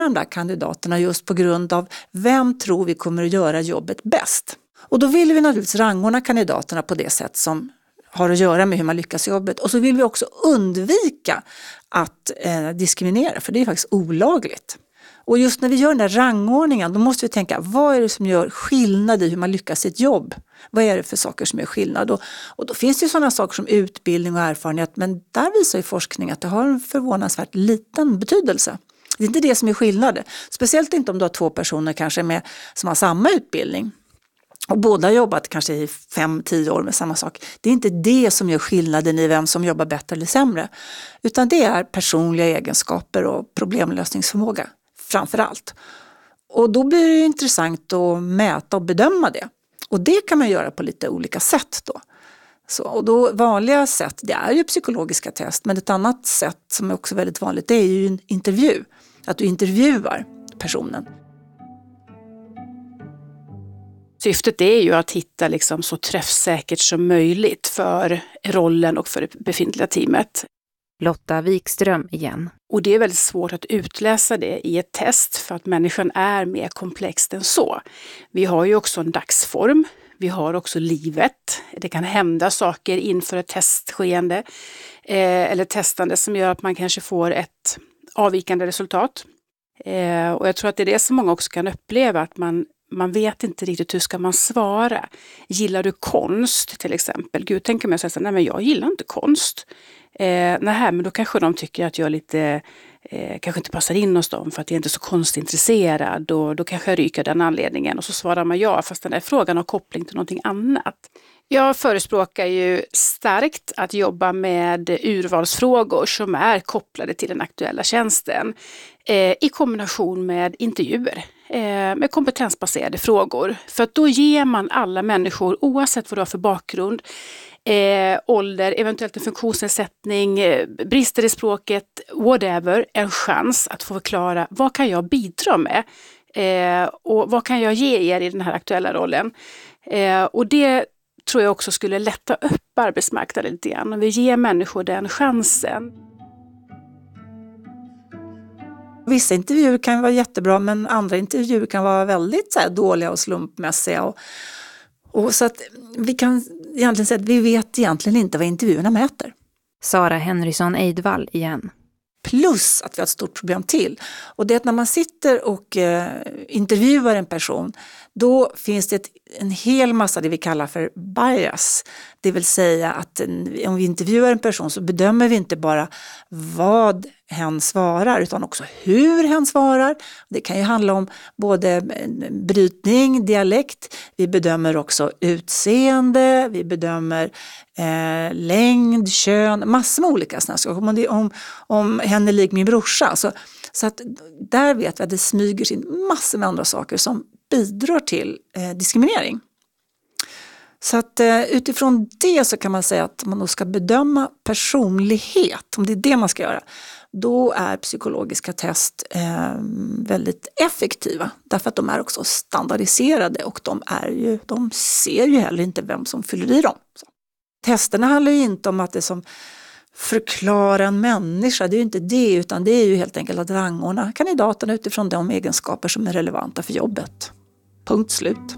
de där kandidaterna just på grund av vem tror vi kommer att göra jobbet bäst. Och då vill vi naturligtvis rangordna kandidaterna på det sätt som har att göra med hur man lyckas i jobbet. Och så vill vi också undvika att diskriminera, för det är faktiskt olagligt. Och just när vi gör den där rangordningen, då måste vi tänka, vad är det som gör skillnad i hur man lyckas i ett jobb? Vad är det för saker som gör skillnad? Och då finns det ju sådana saker som utbildning och erfarenhet, men där visar ju forskning att det har en förvånansvärt liten betydelse. Det är inte det som är skillnad. Speciellt inte om du har två personer kanske som har samma utbildning. Och båda har jobbat kanske i 5-10 år med samma sak. Det är inte det som gör skillnaden i vem som jobbar bättre eller sämre. Utan det är personliga egenskaper och problemlösningsförmåga framför allt. Och då blir det intressant att mäta och bedöma det. Och det kan man göra på lite olika sätt då. Och då vanliga sätt, det är ju psykologiska test. Men ett annat sätt som är också väldigt vanligt, det är ju en intervju. Att du intervjuar personen. Syftet är ju att hitta liksom så träffsäkert som möjligt för rollen och för det befintliga teamet. Lotta Wikström igen. Och det är väldigt svårt att utläsa det i ett test för att människan är mer komplex än så. Vi har ju också en dagsform. Vi har också livet. Det kan hända saker inför ett testskeende eller testande som gör att man kanske får ett avvikande resultat. Och jag tror att det är det som många också kan uppleva, att man vet inte riktigt hur ska man svara. Gillar du konst till exempel? Gud, tänker man säga, nej men jag gillar inte konst. Nej, men då kanske de tycker att jag lite kanske inte passar in hos dem för att jag inte är så konstintresserad. Och då kanske jag ryker den anledningen. Och så svarar man ja, fast den där frågan har koppling till någonting annat. Jag förespråkar ju starkt att jobba med urvalsfrågor som är kopplade till den aktuella tjänsten i kombination med intervjuer med kompetensbaserade frågor. För att då ger man alla människor, oavsett vad du har för bakgrund, ålder, eventuellt en funktionsnedsättning, brister i språket, whatever, en chans att få förklara vad kan jag bidra med och vad kan jag ge er i den här aktuella rollen. Och det tror jag också skulle lätta upp arbetsmarknaden lite grann, om vi ger människor den chansen. Vissa intervjuer kan vara jättebra, men andra intervjuer kan vara väldigt så här dåliga och slumpmässiga. Och så att vi kan egentligen säga att vi vet egentligen inte vad intervjuerna mäter. Sara Henrysson Eidvall igen. Plus att vi har ett stort problem till. Och det är att när man sitter och intervjuar en person, då finns det en hel massa det vi kallar för bias. Det vill säga att om vi intervjuar en person så bedömer vi inte bara vad hen svarar utan också hur hen svarar. Det kan ju handla om både brytning, dialekt. Vi bedömer också utseende, vi bedömer längd, kön, massor med olika sådana saker. Om hen är lik min brorsa. Så att där vet vi att det smyger sin massor med andra saker som bidrar till diskriminering. Så att utifrån det så kan man säga att man då ska bedöma personlighet, om det är det man ska göra. Då är psykologiska test väldigt effektiva. Därför att de är också standardiserade och de ser ju heller inte vem som fyller i dem. Så. Testerna handlar ju inte om att det som förklara en människa, det är ju inte det, utan det är ju helt enkelt att rangordna kandidaterna utifrån de egenskaper som är relevanta för jobbet. Punkt slut.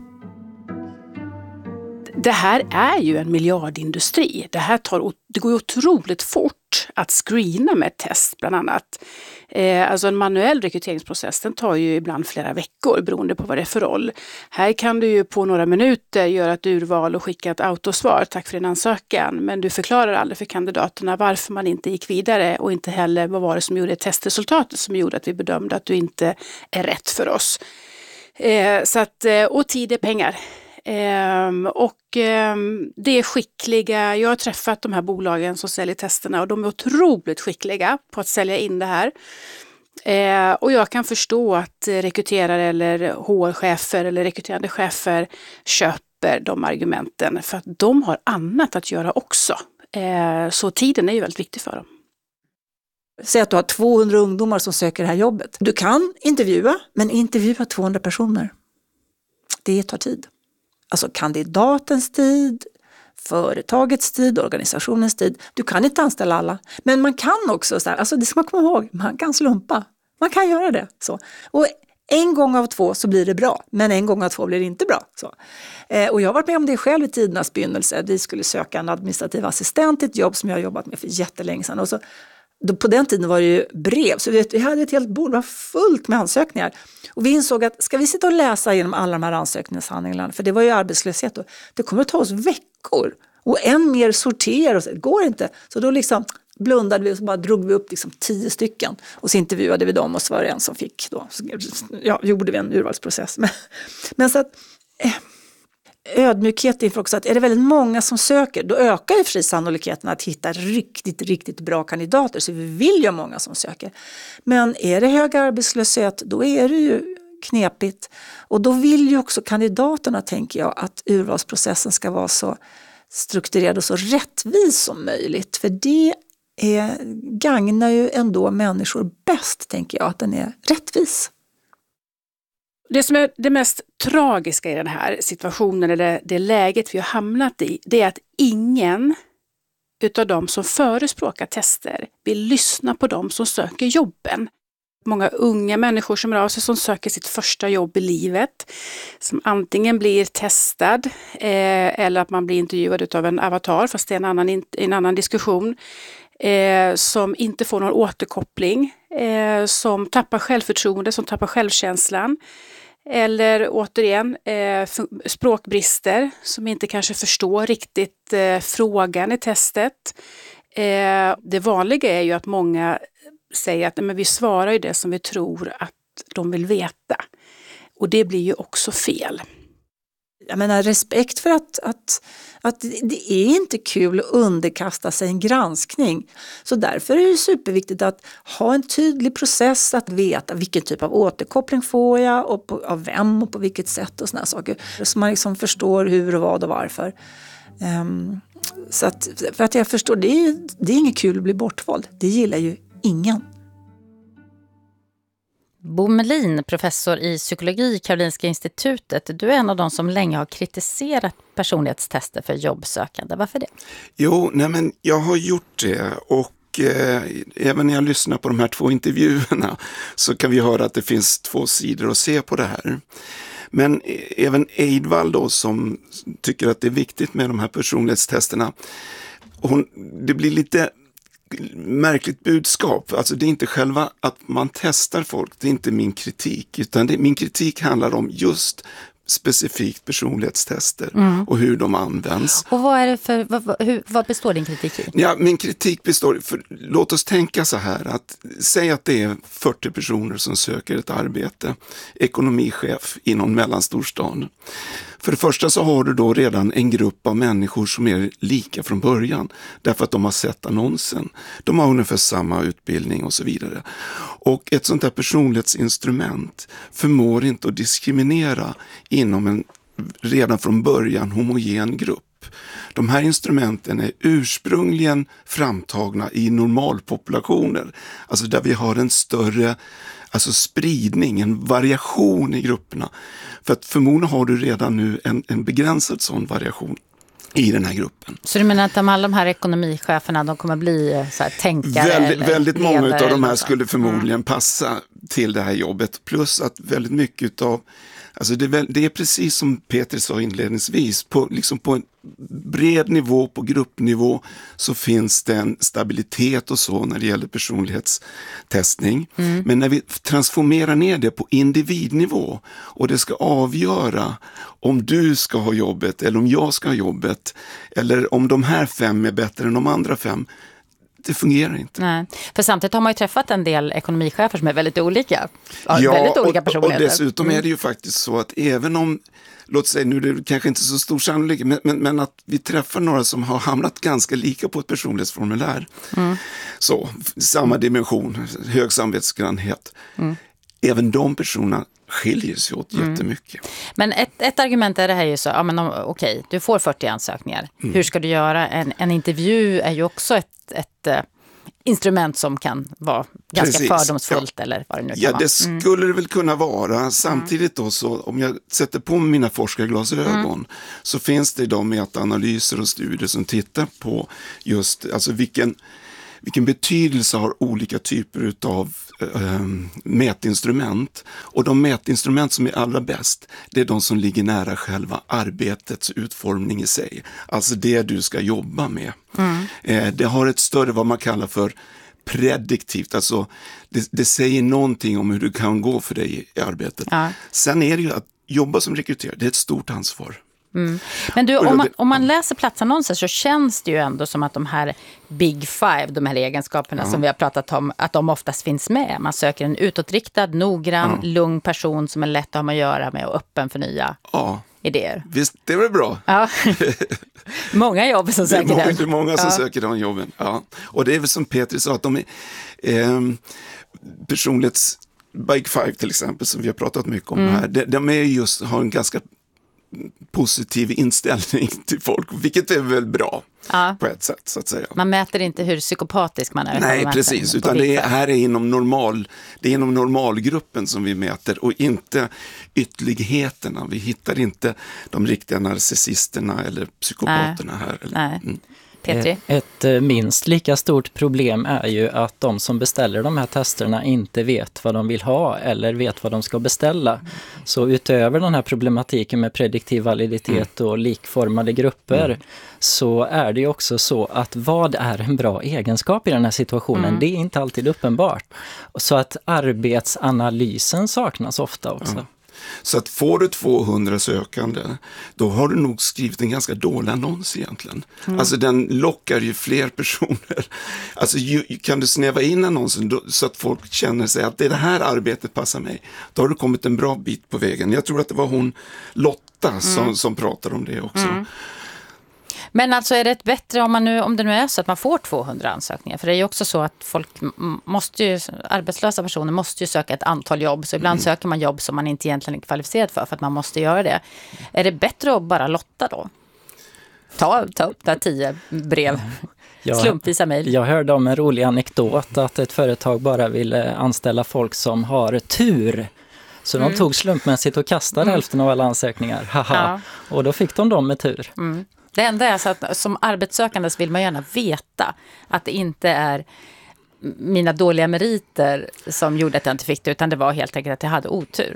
Det här är ju en miljardindustri. Det går ju otroligt fort att screena med ett test bland annat. Alltså en manuell rekryteringsprocess, den tar ju ibland flera veckor beroende på vad det är för roll. Här kan du ju på några minuter göra ett urval och skicka ett autosvar, tack för din ansökan. Men du förklarar aldrig för kandidaterna varför man inte gick vidare och inte heller vad var det som gjorde testresultatet som gjorde att vi bedömde att du inte är rätt för oss. Och tid är pengar. Det är skickliga, jag har träffat de här bolagen som säljer testerna och de är otroligt skickliga på att sälja in det här. Och jag kan förstå att rekryterare eller HR-chefer eller rekryterande chefer köper de argumenten för att de har annat att göra också. Så tiden är ju väldigt viktig för dem. Säg att du har 200 ungdomar som söker det här jobbet. Du kan intervjua, men intervjua 200 personer. Det tar tid. Alltså kandidatens tid, företagets tid, organisationens tid. Du kan inte anställa alla. Men man kan också, alltså det ska man komma ihåg, man kan slumpa. Man kan göra det. Så. Och en gång av 2 så blir det bra, men en gång av 2 blir det inte bra. Så. Och jag har varit med om det själv i tidernas begynnelse. Vi skulle söka en administrativ assistent, ett jobb som jag har jobbat med för jättelänge sedan. Och så, på den tiden var det ju brev, så vi hade ett helt bord, det var fullt med ansökningar. Och vi insåg att ska vi sitta och läsa genom alla de här ansökningshandlingarna, för det var ju arbetslöshet, och det kommer att ta oss veckor. Och än mer sortera, och så, det går inte. Så då liksom blundade vi och så bara drog vi upp liksom 10 stycken. Och så intervjuade vi dem och så var det en som fick då. Ja, gjorde vi en urvalsprocess. Men så att ödmjukhet inför också att är det väldigt många som söker, då ökar ju fri sannolikheten att hitta riktigt bra kandidater. Så vi vill ju ha många som söker. Men är det hög arbetslöshet, då är det ju knepigt. Och då vill ju också kandidaterna, tänker jag, att urvalsprocessen ska vara så strukturerad och så rättvis som möjligt. För det gagnar ju ändå människor bäst, tänker jag, att den är rättvis. Det som är det mest tragiska i den här situationen, eller det läget vi har hamnat i, det är att ingen utav dem som förespråkar tester vill lyssna på dem som söker jobben. Många unga människor som är av sig som söker sitt första jobb i livet, som antingen blir testad eller att man blir intervjuad utav en avatar, fast det är en annan diskussion, som inte får någon återkoppling, som tappar självförtroende, som tappar självkänslan, eller återigen språkbrister, som inte kanske förstår riktigt frågan i testet. Det vanliga är ju att många säger att men vi svarar ju det som vi tror att de vill veta. Och det blir ju också fel. Jag menar, respekt för att det är inte kul att underkasta sig en granskning. Så därför är det superviktigt att ha en tydlig process, att veta vilken typ av återkoppling får jag och av vem och på vilket sätt och såna saker. Så man liksom förstår hur och vad och varför. Så att, för att jag förstår, det är inget kul att bli bortvald. Det gillar ju ingen. Bo Melin, professor i psykologi, Karolinska institutet. Du är en av de som länge har kritiserat personlighetstester för jobbsökande. Varför det? Jo, men jag har gjort det, och även när jag lyssnar på de här 2 intervjuerna så kan vi höra att det finns 2 sidor att se på det här. Men även Eidvall då, som tycker att det är viktigt med de här personlighetstesterna, det blir lite märkligt budskap. Alltså det är inte själva att man testar folk, det är inte min kritik, utan min kritik handlar om just specifikt personlighetstester och hur de används. Och vad är det för, vad består din kritik i? Ja, min kritik består, låt oss tänka så här, att säg att det är 40 personer som söker ett arbete, ekonomichef i någon mellanstorstad. För det första så har du då redan en grupp av människor som är lika från början, därför att de har sett annonsen. De har ungefär samma utbildning och så vidare. Och ett sånt här personlighetsinstrument förmår inte att diskriminera inom en redan från början homogen grupp. De här instrumenten är ursprungligen framtagna i normalpopulationer, alltså där vi har en större spridning, en variation i grupperna. För att förmodligen har du redan nu en begränsad sån variation i den här gruppen. Så du menar att alla de här ekonomicheferna, de kommer bli så här tänkare? Väldigt många av de här skulle förmodligen passa till det här jobbet. Plus att väldigt mycket av, alltså det är precis som Peter sa inledningsvis, på en bred nivå, på gruppnivå, så finns det en stabilitet och så när det gäller personlighetstestning. Men när vi transformerar ner det på individnivå och det ska avgöra om du ska ha jobbet eller om jag ska ha jobbet, eller om de här 5 är bättre än de andra 5, det fungerar inte. Nej. För samtidigt har man ju träffat en del ekonomichefer som är väldigt olika. Väldigt olika personligheter. Och dessutom är det ju faktiskt så att även om, låt säga nu, det är kanske inte så stor sannolikhet, men att vi träffar några som har hamnat ganska lika på ett personlighetsformulär. Så, samma dimension, hög samvetsgrannhet. Även de personerna skiljer sig åt jättemycket. Men ett argument är det här ju så, ja men okej, du får 40 ansökningar. Hur ska du göra? En intervju är ju också ett instrument som kan vara ganska fördomsfullt, eller vad det nu kan vara. Ja, det skulle det väl kunna vara. Samtidigt då, så om jag sätter på mina forskarglasögon så finns det idag metaanalyser och studier som tittar på just, alltså vilken betydelse har olika typer av mätinstrument. Och de mätinstrument som är allra bäst, det är de som ligger nära själva arbetets utformning i sig. Alltså det du ska jobba med. Det har ett större, vad man kallar för prediktivt, alltså det säger någonting om hur det kan gå för dig i arbetet. Ja. Sen är det ju att jobba som rekryterare, det är ett stort ansvar. Men du, om man läser platsannonser så känns det ju ändå som att de här Big Five, de här egenskaperna som vi har pratat om, att de oftast finns med. Man söker en utåtriktad, noggrann, lugn person som är lätt att ha med att göra med och öppen för nya idéer. Visst, det är väl bra. Ja. Många jobb som söker den. Det är många som söker de jobben. Ja. Och det är väl som Petri sa, att de är personlighets Big Five till exempel, som vi har pratat mycket om här. De är just, har en ganska positiv inställning till folk, vilket är väl bra på ett sätt, så att säga. Man mäter inte hur psykopatisk man är. Nej, precis, utan det är inom normalgruppen som vi mäter och inte ytterligheterna. Vi hittar inte de riktiga narcissisterna eller psykopaterna här. Eller, Petri? Ett minst lika stort problem är ju att de som beställer de här testerna inte vet vad de vill ha eller vet vad de ska beställa. Så utöver den här problematiken med prediktiv validitet och likformade grupper så är det ju också så att vad är en bra egenskap i den här situationen? Det är inte alltid uppenbart. Så att arbetsanalysen saknas ofta också. Ja. Så att får du 200 sökande, då har du nog skrivit en ganska dålig annons egentligen. Alltså den lockar ju fler personer. Alltså kan du snäva in annonsen så att folk känner sig att det här arbetet passar mig, då har du kommit en bra bit på vägen. Jag tror att det var hon Lotta som pratade om det också. Men alltså är det bättre om det nu är så att man får 200 ansökningar? För det är ju också så att folk arbetslösa personer måste ju söka ett antal jobb. Så ibland söker man jobb som man inte egentligen är kvalificerad för att man måste göra det. Är det bättre att bara lotta då? Ta upp där 10 brev. Slumpvisa mejl. Jag hörde om en rolig anekdot att ett företag bara ville anställa folk som har tur. Så de tog slumpmässigt och kastade hälften av alla ansökningar. Haha. Och då fick de dem med tur. Det enda är så att som arbetssökande så vill man gärna veta att det inte är mina dåliga meriter som gjorde att jag inte fick det, utan det var helt enkelt att jag hade otur.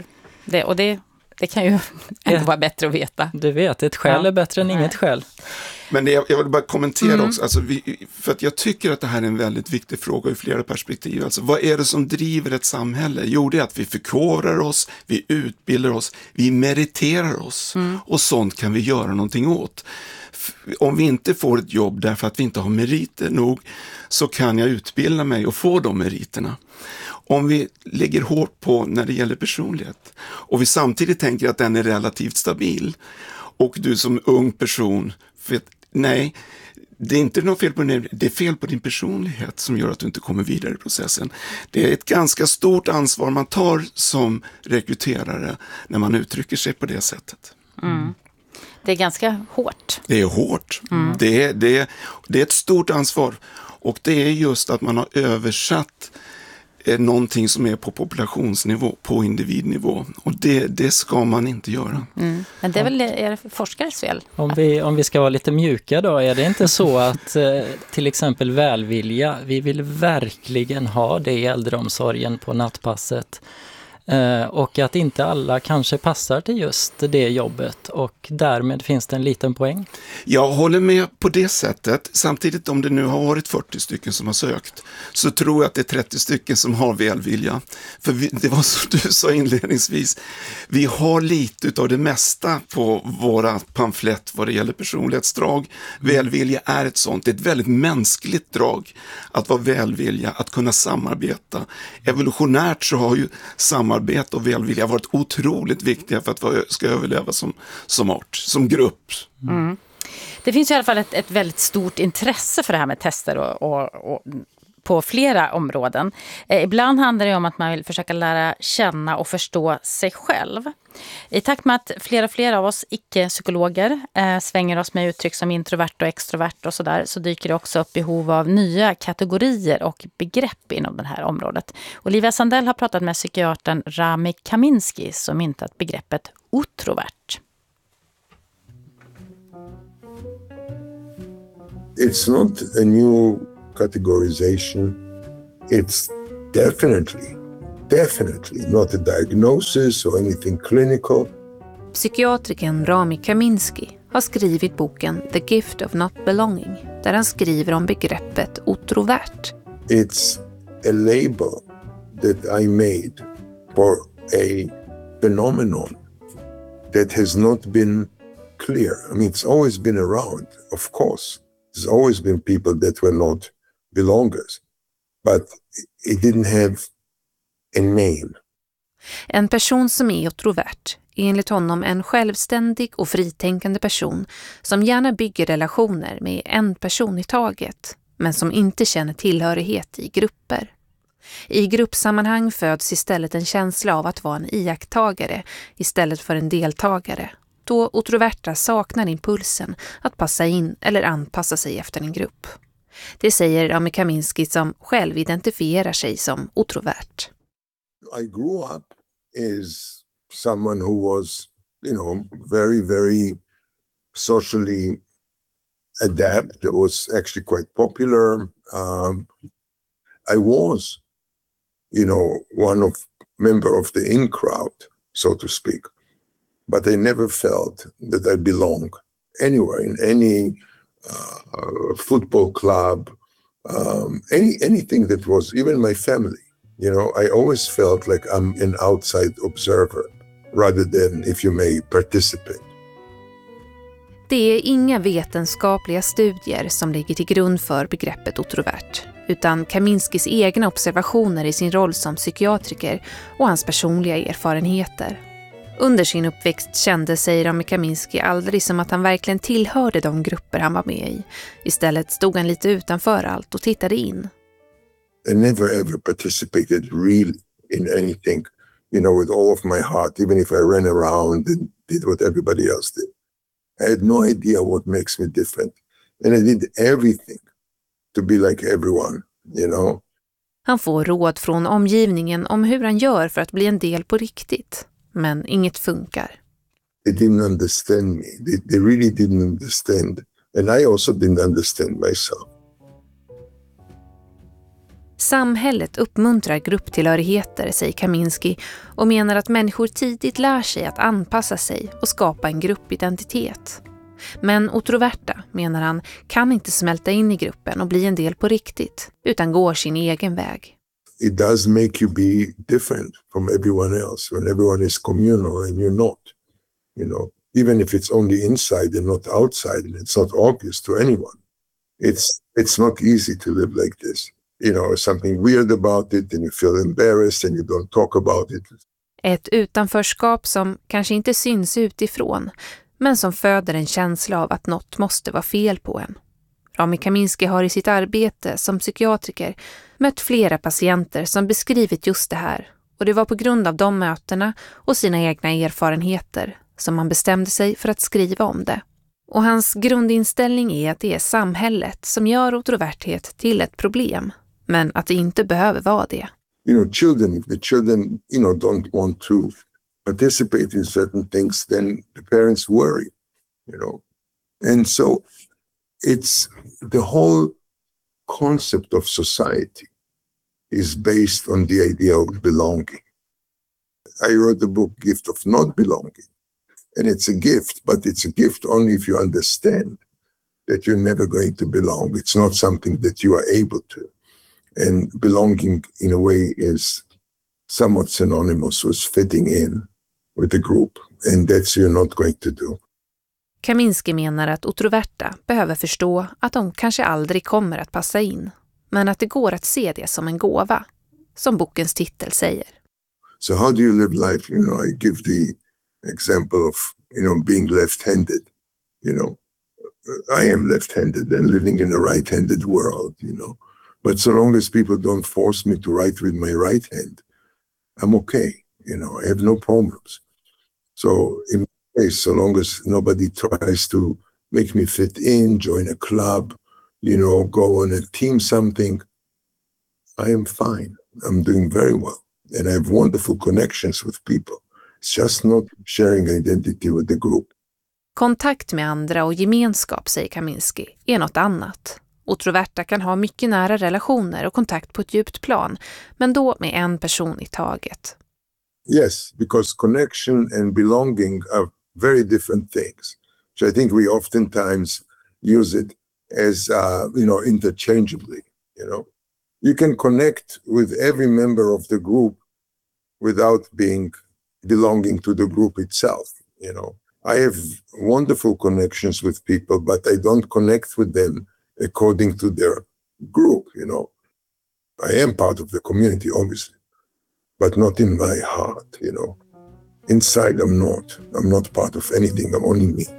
Det kan ju ändå vara bättre att veta. Du vet, ett skäl är bättre än inget skäl. Men jag vill bara kommentera också, alltså för att jag tycker att det här är en väldigt viktig fråga i flera perspektiv. Alltså, vad är det som driver ett samhälle? Jo, det är att vi förkovrar oss, vi utbildar oss, vi meriterar oss och sånt kan vi göra någonting åt. Om vi inte får ett jobb därför att vi inte har meriter nog, så kan jag utbilda mig och få de meriterna. Om vi lägger hårt på när det gäller personlighet och vi samtidigt tänker att den är relativt stabil, och du som ung person, nej, det är inte något fel på din, det är fel på din personlighet som gör att du inte kommer vidare i processen. Det är ett ganska stort ansvar man tar som rekryterare när man uttrycker sig på det sättet. Det är ganska hårt. Det är hårt. Det är ett stort ansvar. Och det är just att man har översatt någonting som är på populationsnivå, på individnivå. Och det ska man inte göra. Men det är väl er forskares fel? Om vi ska vara lite mjuka då, är det inte så att till exempel välvilja, vi vill verkligen ha det i äldreomsorgen på nattpasset. Och att inte alla kanske passar till just det jobbet, och därmed finns det en liten poäng. Jag håller med på det sättet. Samtidigt, om det nu har varit 40 stycken som har sökt, så tror jag att det är 30 stycken som har välvilja. För det var som du sa inledningsvis, vi har lite av det mesta på våra pamflett vad det gäller personlighetsdrag. Välvilja är ett sånt, det är ett väldigt mänskligt drag att vara välvilja, att kunna samarbeta. Evolutionärt så har ju samarbete och välvilja varit otroligt viktiga för att vi ska överleva som art, som grupp. Det finns i alla fall ett väldigt stort intresse för det här med tester och på flera områden. Ibland handlar det om att man vill försöka lära känna och förstå sig själv. I takt med att fler och fler av oss icke-psykologer svänger oss med uttryck som introvert och extrovert och sådär, så dyker det också upp behov av nya kategorier och begrepp inom det här området. Olivia Sandell har pratat med psykiatern Rami Kaminski som myntat begreppet otrovert. It's not a new categorization. It's definitely not a diagnosis or anything clinical. Psykiatrikern Rami Kaminski har skrivit boken The Gift of Not Belonging, där han skriver om begreppet otrovert. It's a label that I made for a phenomenon that has not been clear. I mean, it's always been around, of course. There's always been people that were not belongers, but it didn't have a name. En person som är otrovert är enligt honom en självständig och fritänkande person som gärna bygger relationer med en person i taget, men som inte känner tillhörighet i grupper. I gruppsammanhang föds istället en känsla av att vara en iakttagare istället för en deltagare, då otroverta saknar impulsen att passa in eller anpassa sig efter en grupp. Det säger Rami Kaminski som själv identifierar sig som otrovert. I grew up as someone who was, very, very socially adept. It was actually quite popular. I was, one member of the in crowd, so to speak. But I never felt that I belong anywhere, in any football club, anything that was, even my family. I always felt like I'm an outside observer rather than, if you may, participate. Det är inga vetenskapliga studier som ligger till grund för begreppet otrovert, utan Kaminskis egna observationer i sin roll som psykiatriker och hans personliga erfarenheter. Under sin uppväxt kände sig Rami Kaminski aldrig som att han verkligen tillhörde de grupper han var med i. Istället stod han lite utanför allt och tittade in. I never ever participated really in anything, with all of my heart, even if I ran around and did what everybody else did. I had no idea what makes me different. And I did everything to be like everyone, Han får råd från omgivningen om hur han gör för att bli en del på riktigt. Men inget funkar. They didn't understand me. They really didn't understand. And I also didn't understand myself. Samhället uppmuntrar grupptillhörigheter, säger Kaminski, och menar att människor tidigt lär sig att anpassa sig och skapa en gruppidentitet. Men otroverta, menar han, kan inte smälta in i gruppen och bli en del på riktigt, utan går sin egen väg. It does make you be different from everyone else when everyone is communal and you're not, even if it's only inside and not outside and it's not obvious to anyone. It's not easy to live like this. Something weird about it and you feel embarrassed and you don't talk about it. Ett utanförskap som kanske inte syns utifrån, men som föder en känsla av att något måste vara fel på en. Rami Kaminski har i sitt arbete som psykiatriker mött flera patienter som beskrivit just det här, och det var på grund av de mötena och sina egna erfarenheter som han bestämde sig för att skriva om det. Och hans grundinställning är att det är samhället som gör otroverthet till ett problem, men att det inte behöver vara det. If the children, don't want to participate in certain things, then the parents worry, And so it's the whole concept of society is based on the idea of belonging. I wrote the book Gift of Not Belonging. And it's a gift, but it's a gift only if you understand that you're never going to belong. It's not something that you are able to. And belonging, in a way, is somewhat synonymous with fitting in with the group. And that's you're not going to do. Kaminski menar att otroverta behöver förstå att de kanske aldrig kommer att passa in, men att det går att se det som en gåva, som bokens titel säger. So how do you live life? I give the example of, being left-handed. I am left-handed and living in a right-handed world, But so long as people don't force me to write with my right hand, I'm okay. I have no problems. So in my case, so long as nobody tries to make me fit in, join a club, go on a team something, I am fine. I'm doing very well. And I have wonderful connections with people. It's just not sharing identity with the group. Kontakt med andra och gemenskap, säger Kaminski, är något annat. Otroverta kan ha mycket nära relationer och kontakt på ett djupt plan, men då med en person i taget. Yes, because connection and belonging are very different things. So I think we oftentimes use it as, interchangeably, You can connect with every member of the group without belonging to the group itself, I have wonderful connections with people, but I don't connect with them according to their group, I am part of the community, obviously, but not in my heart, Inside I'm not part of anything, I'm only me.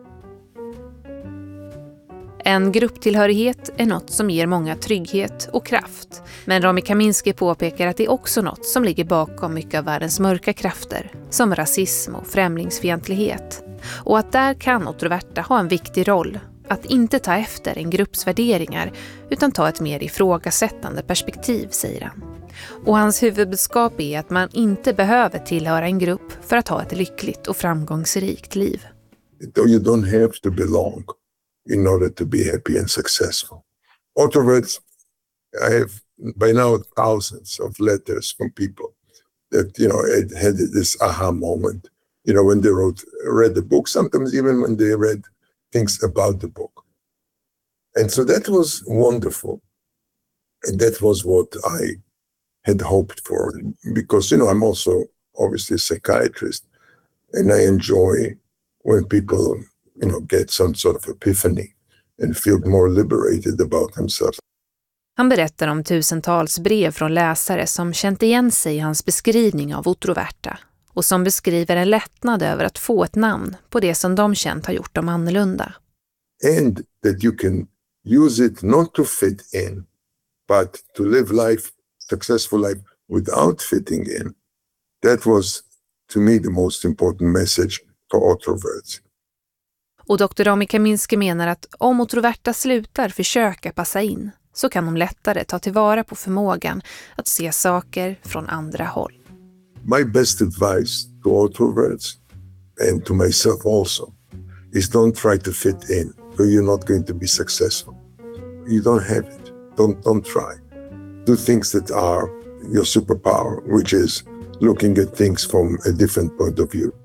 En grupptillhörighet är något som ger många trygghet och kraft. Men Rami Kaminski påpekar att det är också något som ligger bakom mycket av världens mörka krafter, som rasism och främlingsfientlighet. Och att där kan Otroverta ha en viktig roll, att inte ta efter en grupps värderingar utan ta ett mer ifrågasättande perspektiv, säger han. Och hans huvudbudskap är att man inte behöver tillhöra en grupp för att ha ett lyckligt och framgångsrikt liv. You don't have to belong in order to be happy and successful. Introverts, I have by now thousands of letters from people that, had this aha moment, when they read the book, sometimes even when they read things about the book. And so that was wonderful. And that was what I had hoped for, because, I'm also obviously a psychiatrist, and I enjoy when people get some sort of epiphany and feel more liberated about themselves. Han berättar om tusentals brev från läsare som känt igen sig i hans beskrivning av Otroverta och som beskriver en lättnad över att få ett namn på det som de känt har gjort dem annorlunda. And that you can use it not to fit in, but to live successful life without fitting in. That was, to me, the most important message for introverts. Och Dr. Rami Kaminski menar att om Otroverta slutar försöka passa in så kan de lättare ta tillvara på förmågan att se saker från andra håll. My best advice to introverts and to myself also is don't try to fit in, or you're not going to be successful. You don't have it. Don't try. Do things that are your superpower, which is looking at things from a different point of view.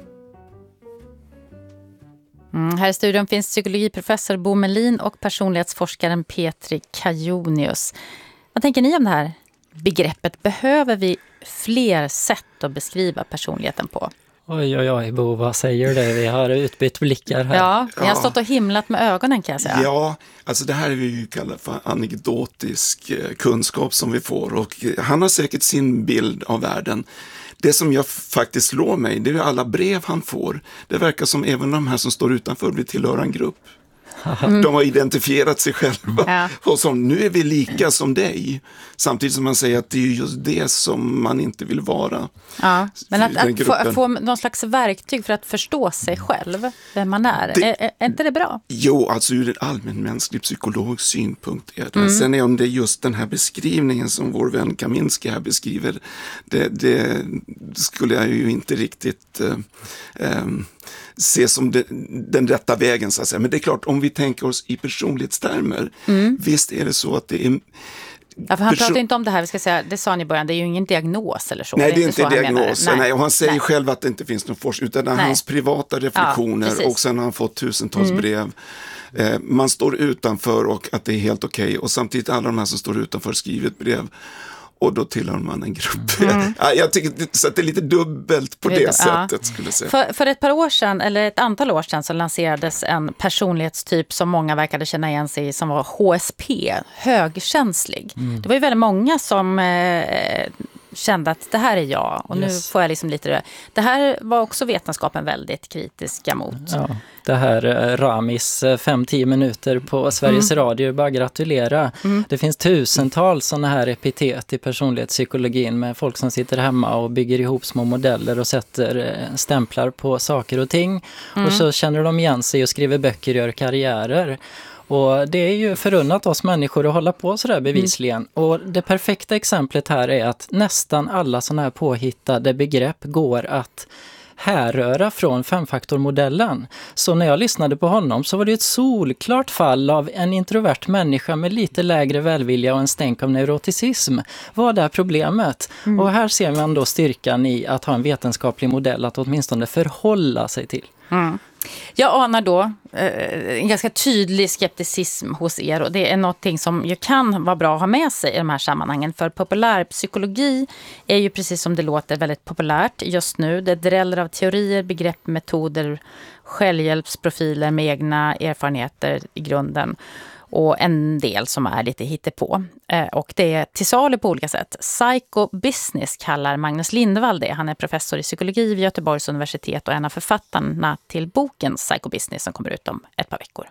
Här i studion finns psykologiprofessor Bo Melin och personlighetsforskaren Petri Kajonius. Vad tänker ni om det här begreppet? Behöver vi fler sätt att beskriva personligheten på? Oj, Bo, vad säger det? Vi har utbytt blickar här. Ja, vi har stått och himlat med ögonen, kan jag säga. Ja, alltså det här är vi ju kallar för anekdotisk kunskap som vi får, och han har säkert sin bild av världen. Det som jag faktiskt slår mig, det är alla brev han får. Det verkar som även de här som står utanför vill tillhöra en grupp. De har identifierat sig själva och som nu är vi lika som dig. Samtidigt som man säger att det är just det som man inte vill vara. Ja, men att få någon slags verktyg för att förstå sig själv, vem man är inte det bra? Jo, alltså ur en allmänmänsklig psykologisk synpunkt är det. Sen är om det just den här beskrivningen som vår vän Kaminski här beskriver, det skulle jag ju inte riktigt se som den rätta vägen, så att säga. Men det är klart, om vi tänker oss i personlighetstermer, visst är det så att det är... Ja, för han pratar inte om det här, vi ska säga, det sa ni i början, det är ju ingen diagnos eller så. Nej, det är inte diagnos. Nej, och han säger själv att det inte finns någon forskning, utan hans privata reflektioner, och sen har han fått tusentals brev. Man står utanför och att det är helt okej. Och samtidigt alla de här som står utanför skriver ett brev. Och då tillhör man en grupp. Jag tycker så att det är lite dubbelt på det sättet, skulle jag säga. För ett par år sedan, eller ett antal år sedan, så lanserades en personlighetstyp som många verkade känna igen sig i, som var HSP, högkänslig. Det var ju väldigt många som kände att det här är jag, och nu får jag liksom lite... Det här var också vetenskapen väldigt kritiska mot. Ja, det här Ramis 5-10 minuter på Sveriges Radio, bara gratulera. Det finns tusentals sådana här epitet i personlighetspsykologin med folk som sitter hemma och bygger ihop små modeller och sätter stämplar på saker och ting. Och så känner de igen sig och skriver böcker och gör karriärer. Och det är ju förunnat oss människor att hålla på sådär bevisligen. Och det perfekta exemplet här är att nästan alla sådana här påhittade begrepp går att härröra från femfaktormodellen. Så när jag lyssnade på honom så var det ett solklart fall av en introvert människa med lite lägre välvilja och en stänk av neuroticism. Vad är problemet? Och här ser man då styrkan i att ha en vetenskaplig modell att åtminstone förhålla sig till. Jag anar då en ganska tydlig skepticism hos er, och det är någonting som ju kan vara bra att ha med sig i de här sammanhangen, för populärpsykologi är ju precis som det låter väldigt populärt just nu. Det dräller av teorier, begrepp, metoder, självhjälpsprofiler med egna erfarenheter i grunden. Och en del som är lite hittepå. Och det är till salu på olika sätt. Psychobusiness kallar Magnus Lindvall det. Han är professor i psykologi vid Göteborgs universitet och en av författarna till boken Psychobusiness som kommer ut om ett par veckor.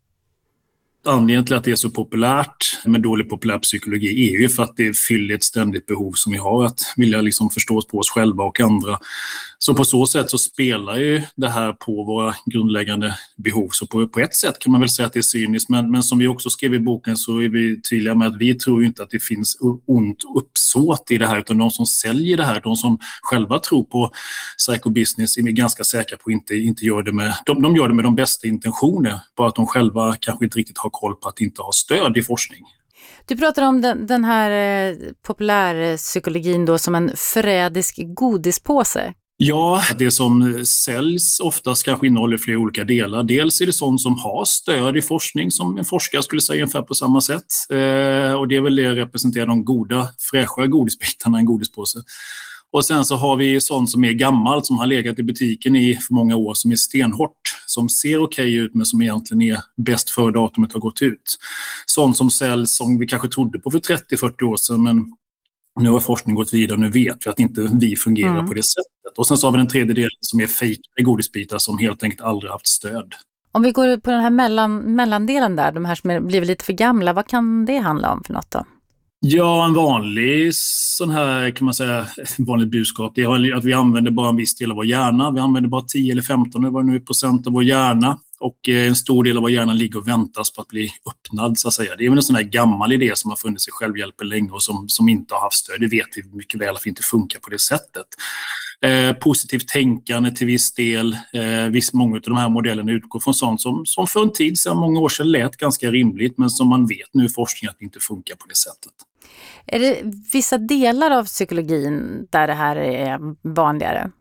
Anledningen till att det är så populärt med dålig populärpsykologi är ju för att det fyller ett ständigt behov som vi har att vilja liksom förstå på oss själva och andra. Så på så sätt så spelar ju det här på våra grundläggande behov. Så på ett sätt kan man väl säga att det är cyniskt, men som vi också skrev i boken så är vi tydliga med att vi tror ju inte att det finns ont uppsåt i det här, utan de som säljer det här, de som själva tror på psychobusiness är ganska säkra på att inte gör det med, de gör det med de bästa intentioner, bara att de själva kanske inte riktigt har koll på att inte ha stöd i forskning. Du pratar om den här populärpsykologin då som en förrädisk godispåse. Ja, det som säljs oftast kanske innehåller flera olika delar. Dels är det sånt som har stöd i forskning som en forskare skulle säga ungefär på samma sätt. Och det är väl det representerar de goda, fräscha godisbitarna i en godispåse. Och sen så har vi sånt som är gammalt, som har legat i butiken i för många år, som är stenhårt, som ser okej ut men som egentligen är bäst före datumet har gått ut. Sånt som säljs som vi kanske trodde på för 30-40 år sedan, men nu har forskning gått vidare och nu vet vi att inte vi fungerar på det sättet. Och sen så har vi den tredje delen som är fejkade godisbitar som helt enkelt aldrig haft stöd. Om vi går på den här mellandelen där, de här som blivit lite för gamla, vad kan det handla om för något då? Ja, en vanlig sån här kan man säga, vanligt budskap, det är att vi använder bara en viss del av vår hjärna. Vi använder bara 10 eller 15 eller vad det nu är procent av vår hjärna. Och en stor del av vår hjärna ligger och väntas på att bli öppnad så att säga. Det är väl en sån här gammal idé som har funnits i självhjälpen länge och som inte har haft stöd. Det vet vi mycket väl att vi inte funkar på det sättet. Positivt tänkande till viss del. Många av de här modellerna utgår från sånt som för en tid sedan, många år sedan, lät ganska rimligt, men som man vet nu i forskningen att det inte funkar på det sättet. Är det vissa delar av psykologin där det här är vanligare?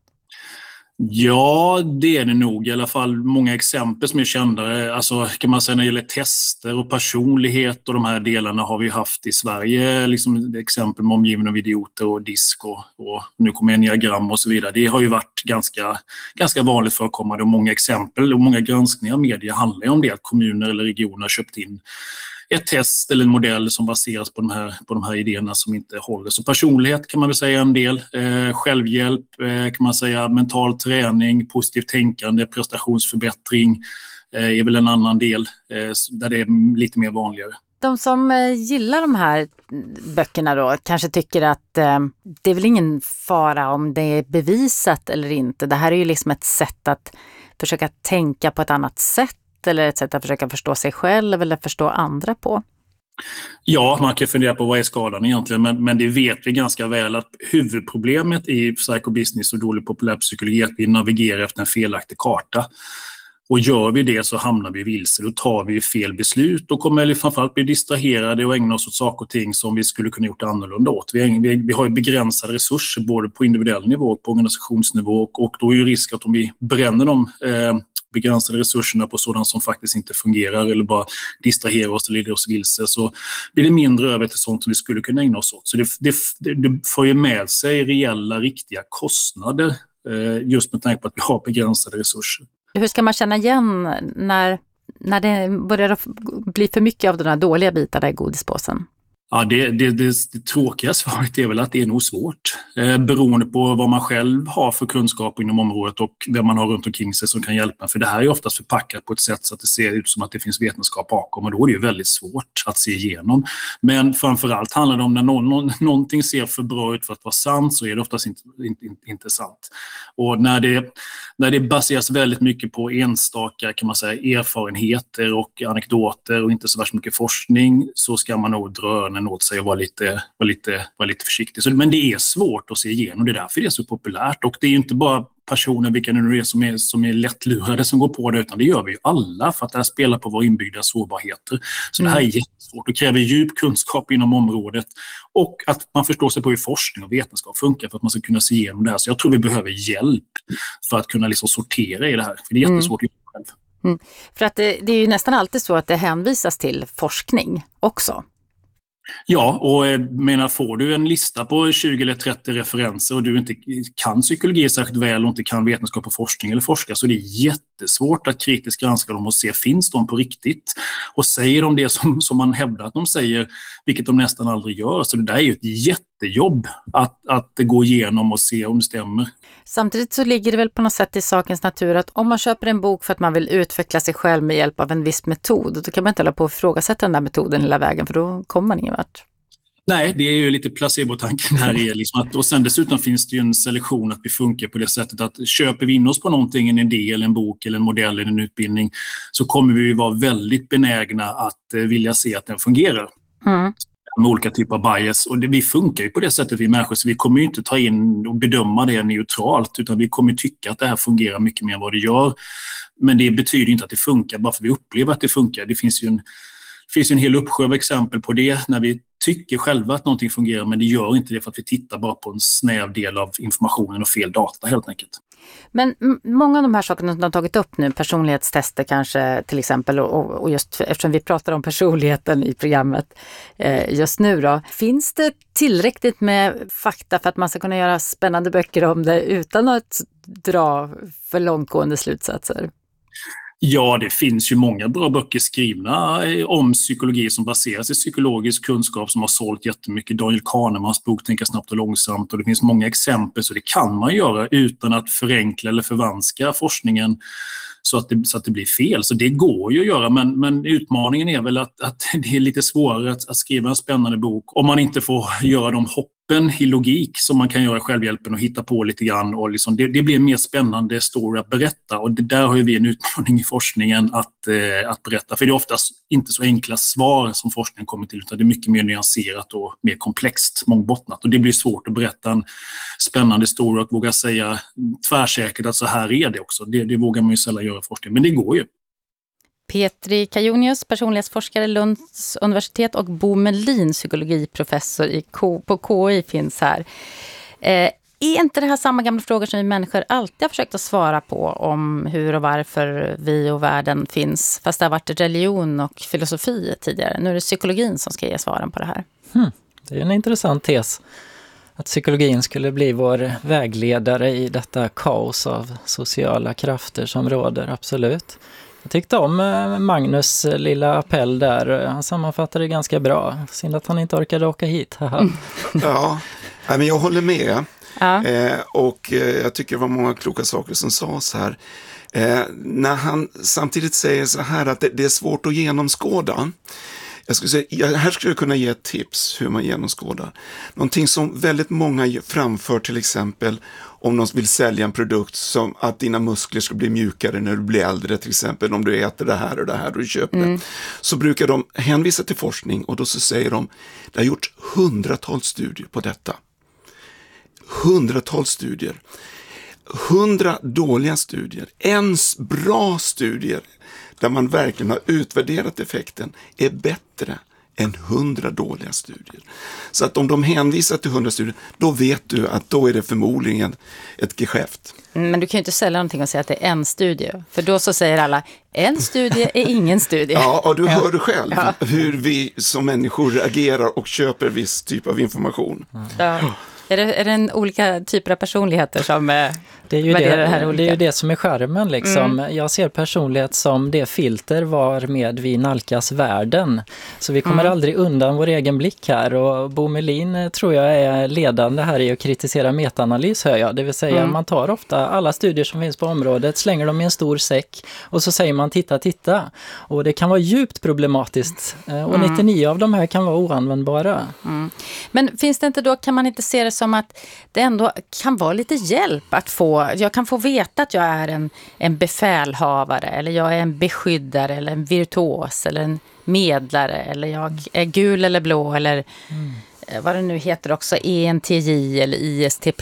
Ja, det är det nog. I alla fall många exempel som är kända. Alltså kan man säga när det gäller tester och personlighet och de här delarna har vi haft i Sverige. Liksom exempel med omgiven av idioter och disk och nu kommer enneagram och så vidare. Det har ju varit ganska vanligt förekommande och många exempel och många granskningar av media handlar ju om det att kommuner eller regioner har köpt in ett test eller en modell som baseras på de här idéerna som inte håller. Så personlighet kan man väl säga en del. Självhjälp kan man säga, mental träning, positivt tänkande, prestationsförbättring är väl en annan del där det är lite mer vanligare. De som gillar de här böckerna då kanske tycker att det är väl ingen fara om det är bevisat eller inte. Det här är ju liksom ett sätt att försöka tänka på ett annat sätt. Eller ett sätt att försöka förstå sig själv eller förstå andra på? Ja, man kan fundera på vad är skadan egentligen, men det vet vi ganska väl att huvudproblemet i psychobusiness och dålig populärpsykologi är att vi navigerar efter en felaktig karta. Och gör vi det så hamnar vi vilse, då tar vi fel beslut och kommer framförallt bli distraherade och ägna oss åt saker och ting som vi skulle kunna gjort annorlunda åt. Vi har ju begränsade resurser både på individuell nivå och på organisationsnivå och då är ju risk att om vi bränner de begränsade resurserna på sådant som faktiskt inte fungerar eller bara distraherar oss eller leder oss vilse så blir det mindre över till sånt som vi skulle kunna ägna oss åt. Så det får ju med sig reella, riktiga kostnader just med tanke på att vi har begränsade resurser. Hur ska man känna igen när det börjar bli för mycket av de här dåliga bitarna i godispåsen? Ja, det tråkiga svaret är väl att det är nog svårt. Beroende på vad man själv har för kunskap inom området och vem man har runt omkring sig som kan hjälpa. För det här är oftast förpackat på ett sätt så att det ser ut som att det finns vetenskap bakom och då är det ju väldigt svårt att se igenom. Men framförallt handlar det om när någonting ser för bra ut för att vara sant så är det oftast inte sant. Och när det baseras väldigt mycket på enstaka kan man säga, erfarenheter och anekdoter och inte så värst mycket forskning så ska man nog dra öronen åt sig och vara lite försiktig. Men det är svårt att se igenom, det är därför det är så populärt och det är ju inte bara personer, vilka nu är som är lättlurade som går på det, utan det gör vi ju alla för att det här spelar på våra inbyggda sårbarheter. Så det här är jättesvårt och kräver djup kunskap inom området och att man förstår sig på hur forskning och vetenskap funkar för att man ska kunna se igenom det här. Så jag tror vi behöver hjälp för att kunna liksom sortera i det här, för det är jättesvårt att göra själv. För att det är ju nästan alltid så att det hänvisas till forskning också. Ja, och får du en lista på 20 eller 30 referenser och du inte kan psykologi särskilt väl och inte kan vetenskap och forskning eller forska, så det är jättesvårt att kritiskt granska dem och se, finns de på riktigt? Och säger de det som man hävdar att de säger, vilket de nästan aldrig gör. Så det där är ju ett jättejobb att gå igenom och se om det stämmer. Samtidigt så ligger det väl på något sätt i sakens natur att om man köper en bok för att man vill utveckla sig själv med hjälp av en viss metod, då kan man inte hålla på att ifrågasätta den där metoden hela vägen, för då kommer man ingen vart. Nej, det är ju lite placebotanken här i liksom och sen dessutom finns det ju en selektion att vi funkar på det sättet att köper vi in oss på någonting, en idé eller en bok eller en modell eller en utbildning, så kommer vi ju vara väldigt benägna att vilja se att den fungerar. Med olika typer av bias, och vi funkar ju på det sättet vi människor, så vi kommer ju inte ta in och bedöma det neutralt, utan vi kommer tycka att det här fungerar mycket mer än vad det gör. Men det betyder inte att det funkar bara för vi upplever att det funkar. Det finns ju en hel uppsjö av exempel på det när vi tycker själva att någonting fungerar, men det gör inte det för att vi tittar bara på en snäv del av informationen och fel data helt enkelt. Men många av de här sakerna som du har tagit upp nu, personlighetstester kanske till exempel, och just eftersom vi pratar om personligheten i programmet just nu då, finns det tillräckligt med fakta för att man ska kunna göra spännande böcker om det utan att dra för långtgående slutsatser? Ja, det finns ju många bra böcker skrivna om psykologi som baseras i psykologisk kunskap som har sålt jättemycket. Daniel Kahnemans bok Tänka snabbt och långsamt, och det finns många exempel, så det kan man göra utan att förenkla eller förvanska forskningen så att det blir fel. Så det går ju att göra, men utmaningen är väl att det är lite svårare att skriva en spännande bok om man inte får göra de hoppen i logik som man kan göra i självhjälpen och hitta på lite grann. Och liksom det blir en mer spännande story att berätta, och det där har ju vi en utmaning i forskningen att berätta. För det är oftast inte så enkla svar som forskningen kommer till, utan det är mycket mer nyanserat och mer komplext, mångbottnat. Och det blir svårt att berätta en spännande story och våga säga tvärsäkert att så här är det också. Det vågar man ju sällan göra i forskning, men det går ju. Petri Kajonius, personlighetsforskare Lunds universitet, och Bo Melin, psykologiprofessor på KI, finns här. Är inte det här samma gamla frågor som vi människor alltid har försökt att svara på om hur och varför vi och världen finns, fast det har varit religion och filosofi tidigare? Nu är det psykologin som ska ge svaren på det här. Det är en intressant tes. Att psykologin skulle bli vår vägledare i detta kaos av sociala krafter som råder, absolut. Jag tyckte om Magnus lilla appell där. Han sammanfattade det ganska bra. Synd att han inte orkade åka hit. Ja, men jag håller med. Ja. Och jag tycker det var många kloka saker som sades här. När han samtidigt säger så här att det är svårt att genomskåda. Här skulle jag kunna ge ett tips hur man genomskådar. Någonting som väldigt många framför, till exempel om de vill sälja en produkt, som att dina muskler ska bli mjukare när du blir äldre, till exempel om du äter det här och det här och du köper det. Så brukar de hänvisa till forskning, och då så säger de, det har gjorts hundratals studier på detta. Hundratals studier. 100 dåliga studier. En bra studier där man verkligen har utvärderat effekten är bättre än 100 dåliga studier. Så att om de hänvisar till 100 studier, då vet du att då är det förmodligen ett geschäft. Men du kan ju inte sälja någonting och säga att det är en studie. För då så säger alla, en studie är ingen studie. Ja, och du hör du själv hur vi som människor agerar och köper viss typ av information. Ja. Är det en olika typer av personligheter som det är ju värderar det här olika? Det är ju det som är skärmen liksom. Jag ser personlighet som det filter varmed vi nalkas världen. Så vi kommer aldrig undan vår egen blick här. Och Bo Melin tror jag är ledande här i att kritisera metaanalys, hör jag. Det vill säga man tar ofta alla studier som finns på området, slänger dem i en stor säck och så säger man titta. Och det kan vara djupt problematiskt. Och 99 av de här kan vara oanvändbara. Men finns det inte då, kan man inte se det som att det ändå kan vara lite hjälp att jag kan få veta att jag är en befälhavare, eller jag är en beskyddare, eller en virtuos, eller en medlare, eller jag är gul eller blå, eller vad det nu heter också, ENTJ eller ISTP.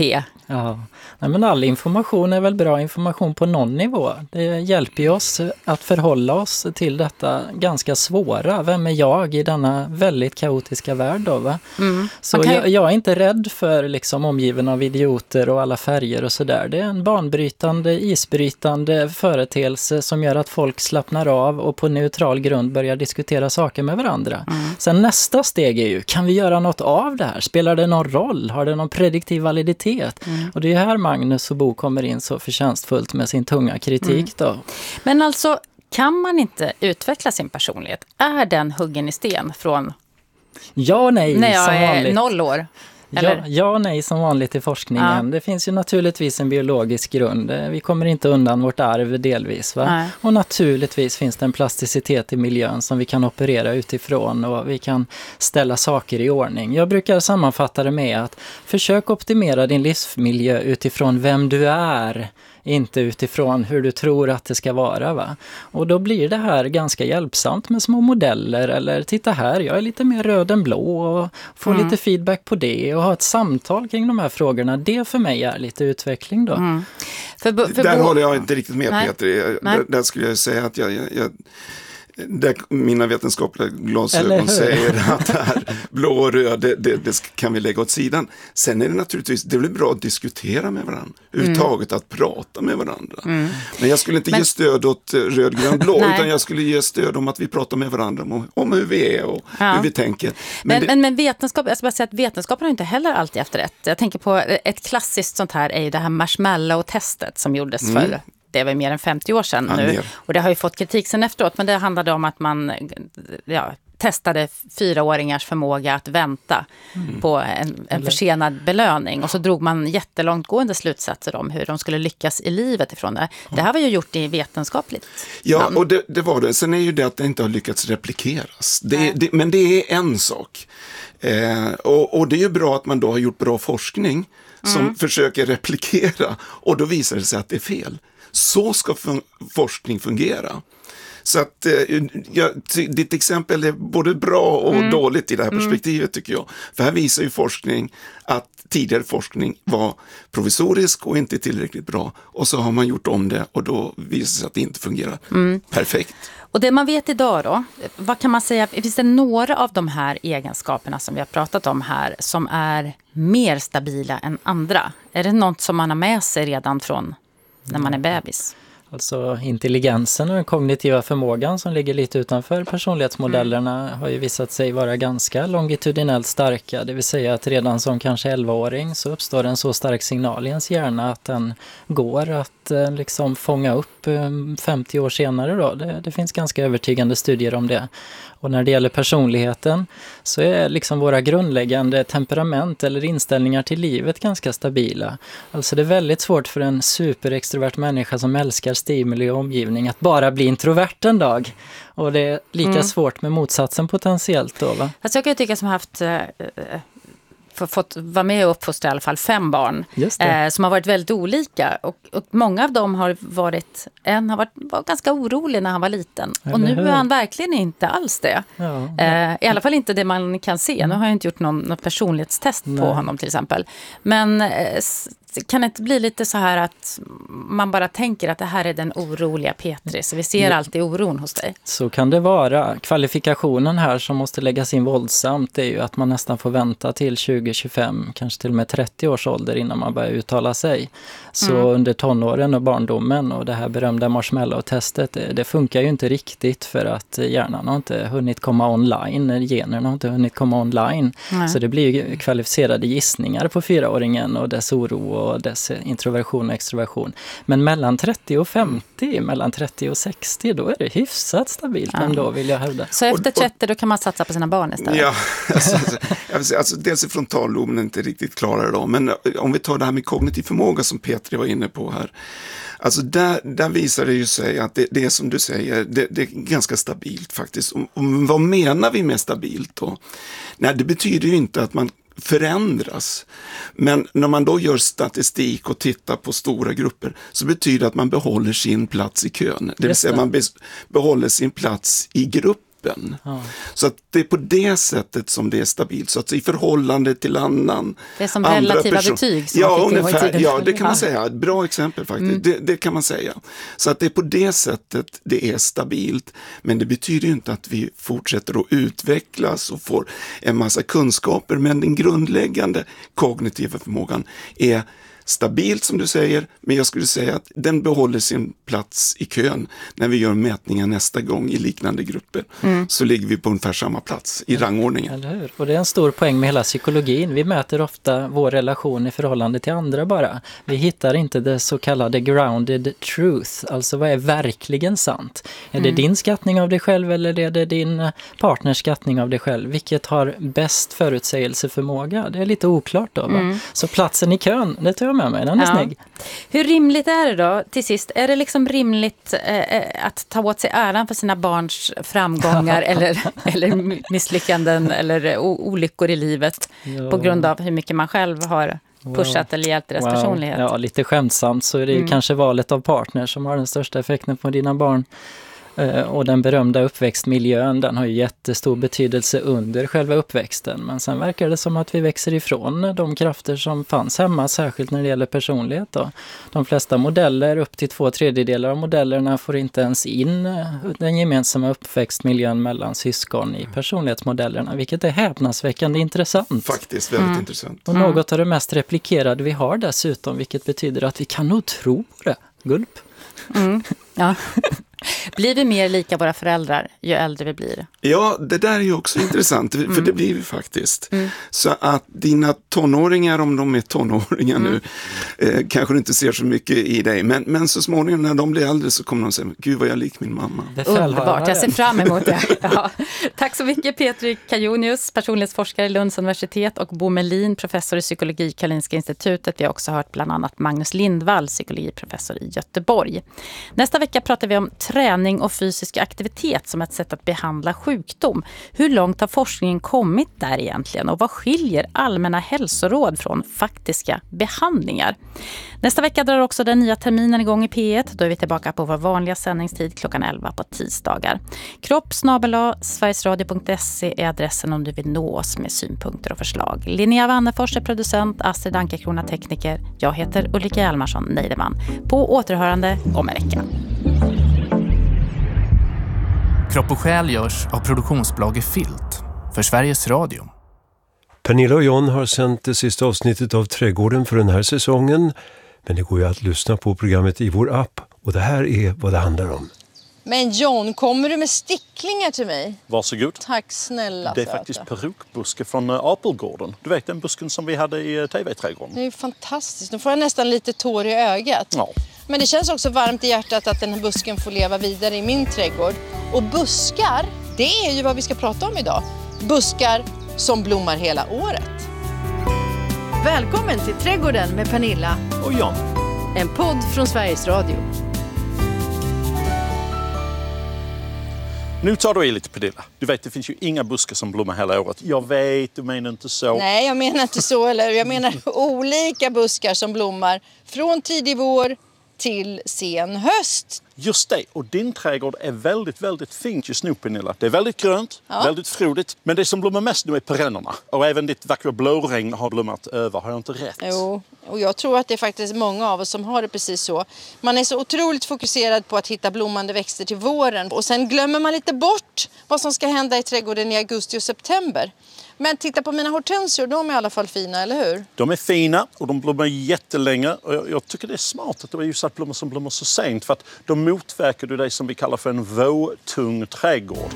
Ja, nej, men all information är väl bra information på någon nivå. Det hjälper ju oss att förhålla oss till detta ganska svåra. Vem är jag i denna väldigt kaotiska värld då, va? Så jag är inte rädd för liksom omgiven av idioter och alla färger och sådär. Det är en banbrytande, isbrytande företeelse som gör att folk slappnar av och på neutral grund börjar diskutera saker med varandra. Sen nästa steg är ju, kan vi göra något av det här? Spelar det någon roll? Har det någon prediktiv validitet? Och det är här Magnus och Bo kommer in så förtjänstfullt med sin tunga kritik då. Men alltså, kan man inte utveckla sin personlighet? Är den huggen i sten från Ja och nej, när jag som är vanligt. 0 år? Ja och nej som vanligt i forskningen. Ja. Det finns ju naturligtvis en biologisk grund. Vi kommer inte undan vårt arv delvis. Va? Och naturligtvis finns det en plasticitet i miljön som vi kan operera utifrån och vi kan ställa saker i ordning. Jag brukar sammanfatta det med att försök optimera din livsmiljö utifrån vem du är. Inte utifrån hur du tror att det ska vara, va? Och då blir det här ganska hjälpsamt med små modeller. Eller titta här, jag är lite mer röd än blå och får lite feedback på det. Och ha ett samtal kring de här frågorna. Det för mig är lite utveckling då. Där håller jag inte riktigt med, Peter. Där skulle jag säga att jag där mina vetenskapliga glasögon säger att det här blå och röd, det kan vi lägga åt sidan. Sen är det naturligtvis, det blir bra att diskutera med varandra. Överhuvudtaget att prata med varandra. Men jag skulle inte ge stöd åt röd, grön, blå, utan jag skulle ge stöd om att vi pratar med varandra om hur vi är och hur vi tänker. Men vetenskap, jag ska bara säga att vetenskapen har inte heller alltid efter rätt. Jag tänker på ett klassiskt sånt här är ju det här marshmallow-testet som gjordes för det var mer än 50 år sedan nu. Och det har ju fått kritik sen efteråt. Men det handlade om att man testade 4-åringars förmåga att vänta på en försenad belöning. Och så drog man jättelångtgående slutsatser om hur de skulle lyckas i livet ifrån det. Det här var ju gjort i vetenskapligt. Ja, och det var det. Sen är ju det att det inte har lyckats replikeras. Men det är en sak. Och det är ju bra att man då har gjort bra forskning som försöker replikera. Och då visar det sig att det är fel. Så ska forskning fungera. Så att ditt exempel är både bra och dåligt i det här perspektivet tycker jag. För här visar ju forskning att tidigare forskning var provisorisk och inte tillräckligt bra. Och så har man gjort om det och då visar det sig att det inte fungerar perfekt. Och det man vet idag då, vad kan man säga, finns det några av de här egenskaperna som vi har pratat om här som är mer stabila än andra? Är det något som man har med sig redan från när man är bebis? Alltså intelligensen och den kognitiva förmågan som ligger lite utanför personlighetsmodellerna har ju visat sig vara ganska longitudinellt starka. Det vill säga att redan som kanske 11-åring så uppstår en så stark signal i ens hjärna att den går att liksom fånga upp 50 år senare då. Det finns ganska övertygande studier om det. Och när det gäller personligheten så är liksom våra grundläggande temperament eller inställningar till livet ganska stabila. Alltså det är väldigt svårt för en superextrovert människa som älskar stimuli och omgivning att bara bli introvert en dag. Och det är lika svårt med motsatsen potentiellt då, va? Alltså jag kan ju tycka som har haft fått vara med och uppfostra i alla fall 5 barn som har varit väldigt olika och många av dem har varit, var ganska orolig när han var liten och nu är han verkligen inte alls det. I alla fall inte det man kan se. Nu har jag inte gjort något personlighetstest på honom till exempel. Men kan det inte bli lite så här att man bara tänker att det här är den oroliga Petri, så vi ser alltid oron hos dig? Så kan det vara. Kvalifikationen här som måste läggas in våldsamt är ju att man nästan får vänta till 20-25, kanske till och med 30 års ålder innan man börjar uttala sig. Så under tonåren och barndomen och det här berömda marshmallow-testet, det funkar ju inte riktigt för att hjärnan har inte hunnit komma online, generna har inte hunnit komma online. Så det blir ju kvalificerade gissningar på 4-åringen och dess oro och dess introversion och extroversion. Men mellan 30 och 50, mellan 30 och 60, då är det hyfsat stabilt ändå, vill jag hävda. Så efter 30 då kan man satsa på sina barn istället? Ja, alltså dels är frontalloben inte riktigt klara då, men om vi tar det här med kognitiv förmåga som Petri var inne på här. Alltså där visar det ju sig att det är som du säger, det är ganska stabilt faktiskt. Och vad menar vi med stabilt då? Nej, det betyder ju inte att man förändras. Men när man då gör statistik och tittar på stora grupper så betyder det att man behåller sin plats i kön. Det vill säga man behåller sin plats i gruppen. gruppen. Så att det är på det sättet som det är stabilt. Så att i förhållande till annan... Det är som relativa betyg. Som Ja, det kan man säga. Ett bra exempel faktiskt. Det kan man säga. Så att det är på det sättet det är stabilt. Men det betyder ju inte att vi fortsätter att utvecklas och får en massa kunskaper. Men den grundläggande kognitiva förmågan är stabilt som du säger, men jag skulle säga att den behåller sin plats i kön när vi gör mätningar nästa gång i liknande grupper. Så ligger vi på ungefär samma plats i rangordningen. Eller hur? Och det är en stor poäng med hela psykologin. Vi mäter ofta vår relation i förhållande till andra bara. Vi hittar inte det så kallade grounded truth, alltså vad är verkligen sant? Är det din skattning av dig själv eller är det din partners skattning av dig själv? Vilket har bäst förutsägelseförmåga? Det är lite oklart då, va? Så platsen i kön, det tar jag med mig, den är snygg. Hur rimligt är det då, till sist? Är det liksom rimligt att ta åt sig äran för sina barns framgångar eller misslyckanden eller olyckor i livet på grund av hur mycket man själv har pushat eller hjälpt deras personlighet? Ja, lite skämtsamt så är det ju kanske valet av partner som har den största effekten på dina barn. Och den berömda uppväxtmiljön, den har ju jättestor betydelse under själva uppväxten. Men sen verkar det som att vi växer ifrån de krafter som fanns hemma, särskilt när det gäller personlighet då. De flesta modeller, upp till 2/3 av modellerna, får inte ens in den gemensamma uppväxtmiljön mellan syskon i personlighetsmodellerna, vilket är häpnadsväckande intressant. Faktiskt väldigt intressant. Och något av det mest replikerade vi har dessutom, vilket betyder att vi kan nog tro på det. Gulp. Ja. Blir vi mer lika våra föräldrar ju äldre vi blir? Ja, det där är ju också intressant, för det blir vi faktiskt. Så att dina tonåringar, om de är tonåringar nu, kanske du inte ser så mycket i dig, men så småningom när de blir äldre så kommer de säga, gud vad jag lik min mamma. Underbart, jag ser fram emot det. Ja. Tack så mycket Petri Kajonius, personlighetsforskare i Lunds universitet, och Bo Melin, professor i psykologi, Karolinska institutet. Vi har också hört bland annat Magnus Lindvall, psykologiprofessor i Göteborg. Nästa vecka pratar vi om träning och fysisk aktivitet som ett sätt att behandla sjukdom. Hur långt har forskningen kommit där egentligen och vad skiljer allmänna hälsoråd från faktiska behandlingar? Nästa vecka drar också den nya terminen igång i P1. Då är vi tillbaka på vår vanliga sändningstid klockan 11 på tisdagar. kropp@sverigesradio.se är adressen om du vill nå oss med synpunkter och förslag. Linnea Wannefors är producent, Astrid Ankerkrona tekniker. Jag heter Ulrika Hjalmarsson Neideman. På återhörande om en vecka. Kropp och själ görs av produktionsbolaget Filt för Sveriges Radio. Pernilla och John har sänt det sista avsnittet av Trädgården för den här säsongen. Men det går ju att lyssna på programmet i vår app. Och det här är vad det handlar om. Men John, kommer du med sticklingar till mig? Varsågod. Tack snälla. Det är faktiskt perukbuske från Apelgården. Du vet den busken som vi hade i TV-trädgården. Det är fantastiskt. Nu får jag nästan lite tår i ögat. Ja. Men det känns också varmt i hjärtat att den här busken får leva vidare i min trädgård. Och buskar, det är ju vad vi ska prata om idag. Buskar som blommar hela året. Välkommen till Trädgården med Pernilla och John. En podd från Sveriges Radio. Nu tar du i lite, Pernilla. Du vet, det finns ju inga buskar som blommar hela året. Jag vet, du menar inte så. Nej, jag menar inte så. Eller jag menar olika buskar som blommar från tidig vår till sen höst. Just det, och din trädgård är väldigt, väldigt fint just nu, Pernilla. Det är väldigt grönt, väldigt frodigt. Men det som blommar mest nu är perennerna. Och även ditt vackra blåregn har blommat över, har jag inte rätt? Jo, och jag tror att det är faktiskt många av oss som har det precis så. Man är så otroligt fokuserad på att hitta blommande växter till våren. Och sen glömmer man lite bort vad som ska hända i trädgården i augusti och september. Men titta på mina hortensior, de är i alla fall fina, eller hur? De är fina och de blommar jättelänge. Och jag tycker det är smart att det är just att blommor som blommar så sent. För att de motverkar det som vi kallar för en våtung trädgård.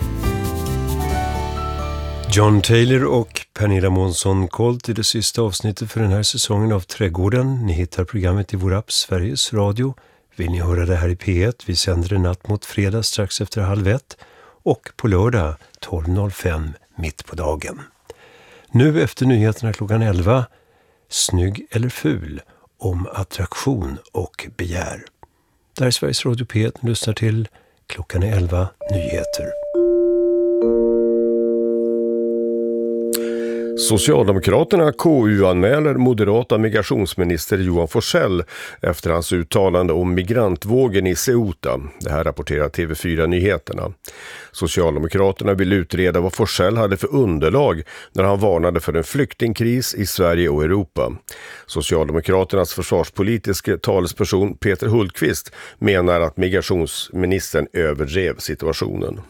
John Taylor och Pernilla Månsson-Colt i det sista avsnittet för den här säsongen av Trädgården. Ni hittar programmet i vår app Sveriges Radio. Vill ni höra det här i P1? Vi sänder det natt mot fredag strax efter 12:30 och på lördag 12:05 mitt på dagen. Nu efter nyheterna klockan 11, Snygg eller ful, om attraktion och begär. Där är Sveriges Radio P1 lyssnar till klockan 11 nyheter. Socialdemokraterna KU-anmäler moderata migrationsminister Johan Forssell efter hans uttalande om migrantvågen i Ceuta. Det här rapporterar TV4 Nyheterna. Socialdemokraterna vill utreda vad Forssell hade för underlag när han varnade för en flyktingkris i Sverige och Europa. Socialdemokraternas försvarspolitiska talesperson Peter Hultqvist menar att migrationsministern överdrev situationen.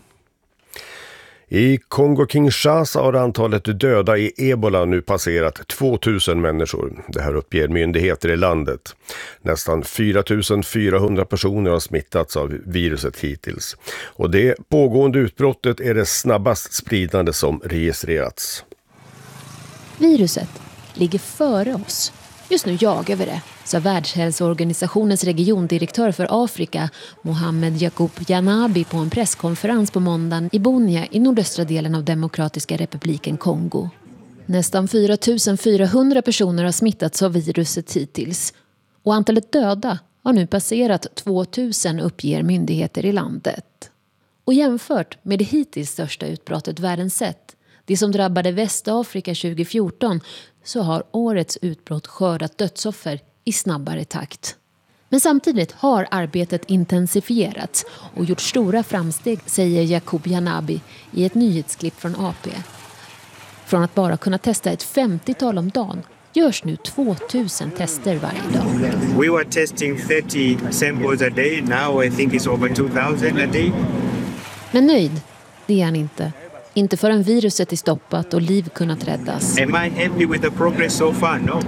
I Kongo-Kinshasa har antalet döda i Ebola nu passerat 2000 människor. Det här uppger myndigheter i landet. Nästan 4400 personer har smittats av viruset hittills. Och det pågående utbrottet är det snabbast spridande som registrerats. Viruset ligger före oss. Just nu jagar vi det, sa Världshälsoorganisationens regiondirektör för Afrika, Mohamed Yacoub Janabi, på en presskonferens på måndagen i Bunia i nordöstra delen av Demokratiska republiken Kongo. Nästan 4400 personer har smittats av viruset hittills. Och antalet döda har nu passerat 2000, uppger myndigheter i landet. Och jämfört med det hittills största utbrottet världen sett, det som drabbade Västafrika 2014, så har årets utbrott skördat dödsoffer i snabbare takt. Men samtidigt har arbetet intensifierats och gjort stora framsteg, säger Yacoub Janabi i ett nyhetsklipp från AP. Från att bara kunna testa ett 50-tal om dagen görs nu 2000 tester varje dag. We were testing 30 samples a day. Now I think it's over 2000 a day. Men nöjd, det är han inte. Inte förrän viruset är stoppat och liv kunnat räddas. Am I happy with the progress so far? No.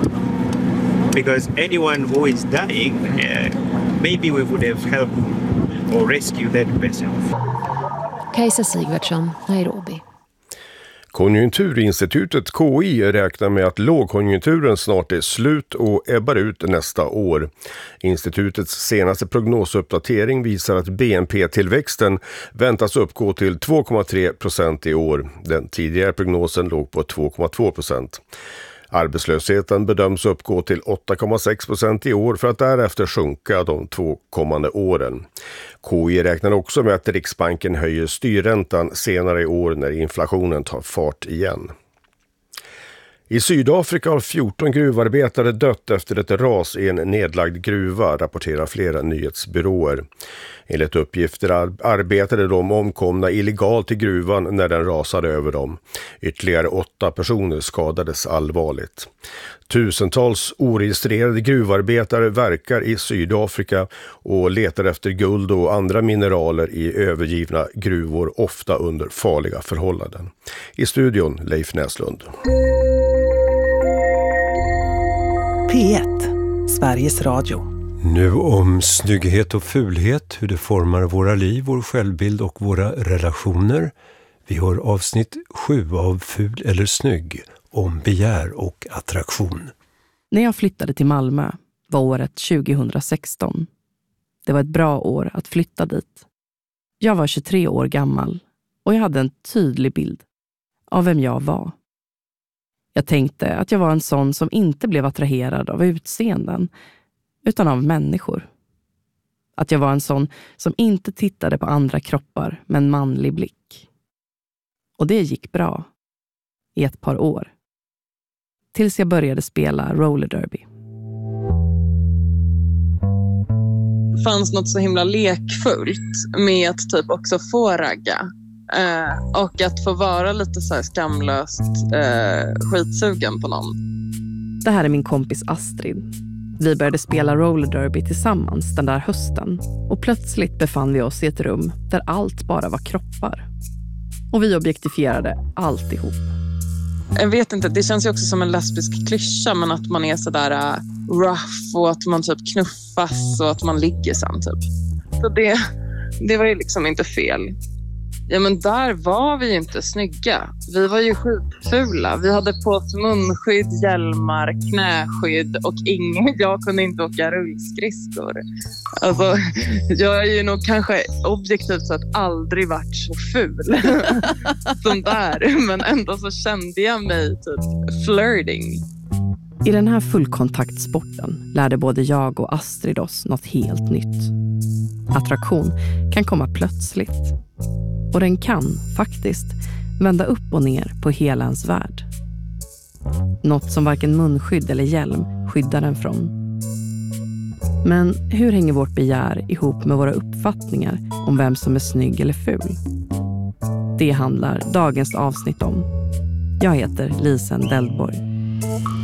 Because anyone who is dying, maybe we would have helped or rescued that person. Kajsa Sigvardsson, Nairobi. Konjunkturinstitutet KI räknar med att lågkonjunkturen snart är slut och ebbar ut nästa år. Institutets senaste prognosuppdatering visar att BNP-tillväxten väntas uppgå till 2,3% i år. Den tidigare prognosen låg på 2,2%. Arbetslösheten bedöms uppgå till 8,6% i år för att därefter sjunka de 2 kommande åren. KI räknar också med att Riksbanken höjer styrräntan senare i år när inflationen tar fart igen. I Sydafrika har 14 gruvarbetare dött efter ett ras i en nedlagd gruva, rapporterar flera nyhetsbyråer. Enligt uppgifter arbetade de omkomna illegalt i gruvan när den rasade över dem. Ytterligare 8 personer skadades allvarligt. Tusentals oregistrerade gruvarbetare verkar i Sydafrika och letar efter guld och andra mineraler i övergivna gruvor, ofta under farliga förhållanden. I studion Leif Näslund. P1, Sveriges Radio. Nu om snygghet och fulhet, hur det formar våra liv, vår självbild och våra relationer. Vi har avsnitt 7 av Ful eller snygg, om begär och attraktion. När jag flyttade till Malmö var året 2016. Det var ett bra år att flytta dit. Jag var 23 år gammal och jag hade en tydlig bild av vem jag var. Jag tänkte att jag var en sån som inte blev attraherad av utseenden utan av människor. Att jag var en sån som inte tittade på andra kroppar med en manlig blick. Och det gick bra i ett par år. Tills jag började spela roller derby. Det fanns något så himla lekfullt med att typ också få ragga. Och att få vara lite så här skamlöst skitsugen på någon. Det här är min kompis Astrid. Vi började spela roller derby tillsammans den där hösten. Och plötsligt befann vi oss i ett rum där allt bara var kroppar. Och vi objektifierade alltihop. Jag vet inte, det känns ju också som en lesbisk klyscha, men att man är sådär rough och att man typ knuffas och att man ligger sen typ. Så det var ju liksom inte fel. Ja, men där var vi inte snygga. Vi var ju skitfula. Vi hade på oss munskydd, hjälmar, knäskydd och jag kunde inte åka rullskridskor. Alltså, jag är ju nog kanske objektivt sett aldrig varit så ful som där. Men ändå så kände jag mig typ flirting. I den här fullkontaktsporten lärde både jag och Astrid oss något helt nytt. Attraktion kan komma plötsligt. Och den kan faktiskt vända upp och ner på hela ens värld. Något som varken munskydd eller hjälm skyddar den från. Men hur hänger vårt begär ihop med våra uppfattningar om vem som är snygg eller ful? Det handlar dagens avsnitt om. Jag heter Lisen Deldborg.